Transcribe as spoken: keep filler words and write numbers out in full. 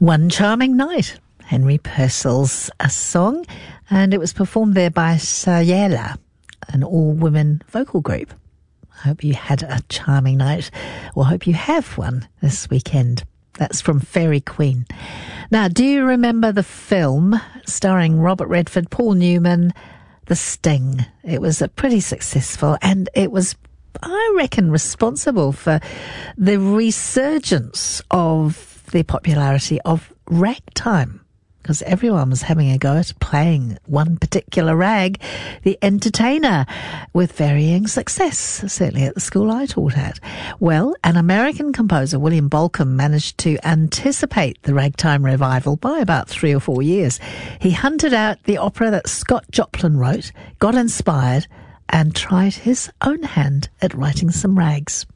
One Charming Night, Henry Purcell's a song, and it was performed there by Sayela, an all-women vocal group. I hope you had a charming night, or hope you have one this weekend. That's from Fairy Queen. Now, do you remember the film starring Robert Redford, Paul Newman, The Sting? It was a pretty successful, and it was, I reckon, responsible for the resurgence of the popularity of ragtime, because everyone was having a go at playing one particular rag, the entertainer, with varying success, certainly at the school I taught at. Well, an American composer, William Bolcom, managed to anticipate the ragtime revival by about three or four years. He hunted out the opera that Scott Joplin wrote, got inspired, and tried his own hand at writing some rags.